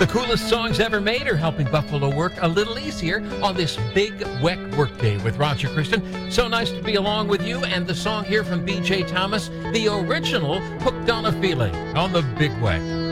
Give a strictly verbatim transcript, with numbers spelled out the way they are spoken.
The coolest songs ever made are helping Buffalo work a little easier on this big, wet workday with Roger Christian. So nice to be along with you. And the song here from B J Thomas, the original Hooked on a Feeling on the Big Wet.